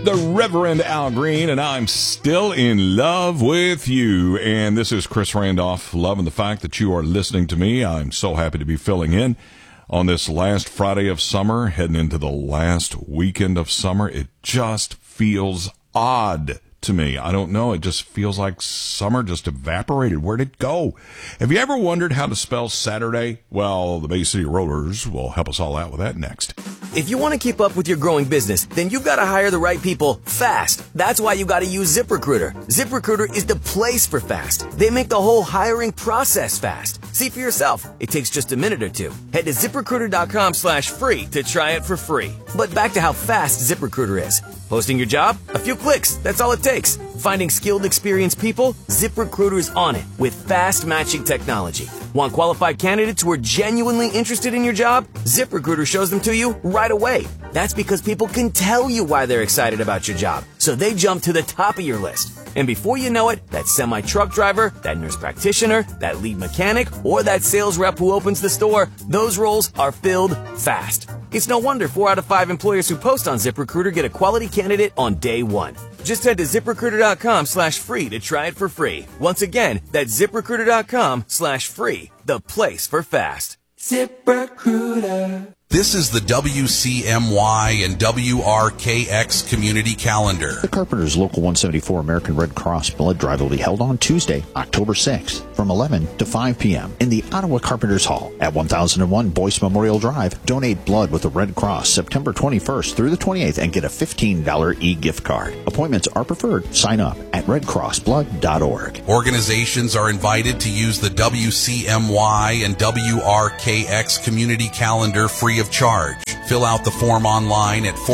the Reverend Al Green, and I'm still in love with you. And this is Chris Randolph, loving the fact that you are listening to me. I'm so happy to be filling in on this last Friday of summer, heading into the last weekend of summer. It just feels odd to me. I don't know. It just feels like summer just evaporated. Where'd it go? Have you ever wondered how to spell Saturday? Well, the Bay City Rollers will help us all out with that next. If you want to keep up with your growing business, then you've got to hire the right people fast. That's why you got to use ZipRecruiter. ZipRecruiter is the place for fast. They make the whole hiring process fast. See for yourself. It takes just a minute or two. Head to ZipRecruiter.com/free to try it for free. But back to how fast ZipRecruiter is. Posting your job? A few clicks. That's all it takes. Finding skilled, experienced people? ZipRecruiter's on it with fast matching technology. Want qualified candidates who are genuinely interested in your job? ZipRecruiter shows them to you right away. That's because people can tell you why they're excited about your job, so they jump to the top of your list. And before you know it, that semi-truck driver, that nurse practitioner, that lead mechanic, or that sales rep who opens the store, those roles are filled fast. It's no wonder 4 out of 5 employers who post on ZipRecruiter get a quality candidate on day one. Just head to ZipRecruiter.com/free to try it for free. Once again, that's ZipRecruiter.com/free, the place for fast. ZipRecruiter. This is the WCMY and WRKX Community Calendar. The Carpenters Local 174 American Red Cross Blood Drive will be held on Tuesday, October 6th, from 11 to 5 p.m. in the Ottawa Carpenters Hall at 1001 Boyce Memorial Drive. Donate blood with the Red Cross September 21st through the 28th and get a $15 e-gift card. Appointments are preferred. Sign up at redcrossblood.org. Organizations are invited to use the WCMY and WRKX Community Calendar free of charge. Fill out the form online at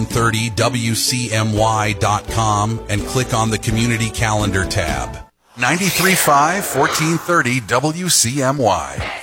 1430wcmy.com and click on the Community Calendar tab. 93.5, 1430 WCMY.